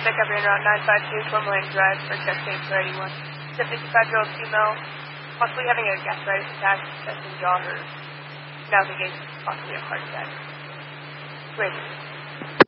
pickup in Route 952, Tourmaline Drive for chest pain for 81. It's a 55-year-old female, possibly having a gastritis attack, chest and jaw hurt. Now thinking possibly a heart attack. Wait.